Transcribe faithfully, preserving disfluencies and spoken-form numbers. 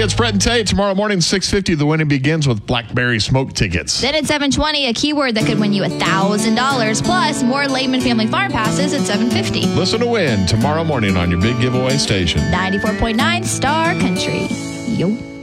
It's Brett and Tate. Tomorrow morning, six fifty, the winning begins with Blackberry Smoke tickets. Then at seven twenty, a keyword that could win you one thousand dollars plus more Lakeman Family Farm passes at seven fifty. Listen to win tomorrow morning on your big giveaway station. ninety-four point nine Star Country. Yo.